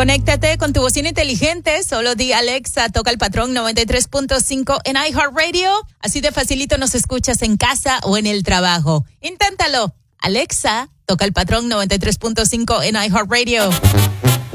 Conéctate con tu bocina inteligente. Solo di Alexa, toca el patrón 93.5 en iHeartRadio. Así de facilito nos escuchas en casa o en el trabajo. Inténtalo. Alexa, toca el patrón 93.5 en iHeartRadio.